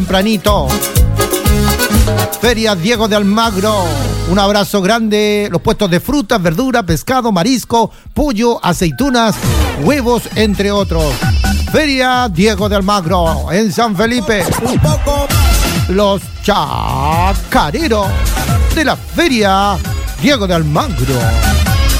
tempranito. Feria Diego de Almagro. Un abrazo grande. Los puestos de frutas, verduras, pescado, marisco, pollo, aceitunas, huevos, entre otros. Feria Diego de Almagro en San Felipe. Los chacareros de la Feria Diego de Almagro.